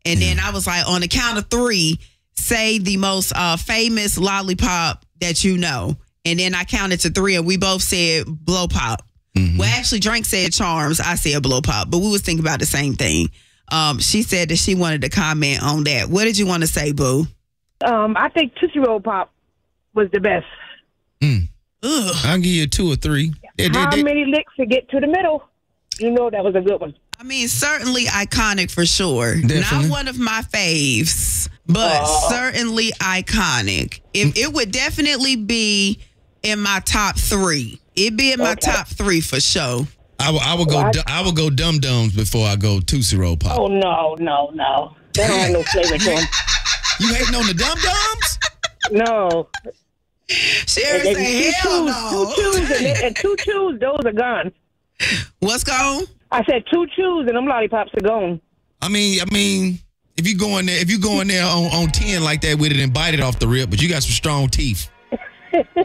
And then I was like, on the count of 3, say the most famous lollipop that you know. And then I counted to 3 and we both said blow pop. Well, actually, Drink said Charms. I said blow pop, but we was thinking about the same thing. She said that she wanted to comment on that. What did you want to say, Boo? I think Tootsie Roll Pop was the best. I'll give you a 2 or 3. How many licks to get to the middle? You know that was a good one. I mean, certainly iconic for sure. Definitely. Not one of my faves, but certainly iconic. It would definitely be in my top 3. It'd be in my top 3 for sure. I would go Dum Dums before I go Tootsie Roll Pop. Oh, no. They don't have no flavor to them. You hating on the Dum Dums? No. Sherry said, hell no. 2 chews and 2 chews, those are gone. What's gone? I said 2 chews and them lollipops are gone. I mean, if you go in there on 10 like that with it and bite it off the rip, but you got some strong teeth.